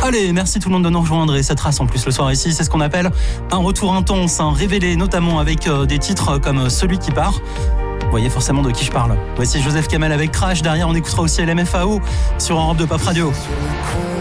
Allez, merci tout le monde de nous rejoindre et cette race en plus le soir ici, c'est ce qu'on appelle un retour intense, révélé notamment avec des titres comme Celui qui part. Vous voyez forcément de qui je parle. Voici Joseph Kamel avec Crash, derrière on écoutera aussi LMFAO sur Europe 2 Pop Radio.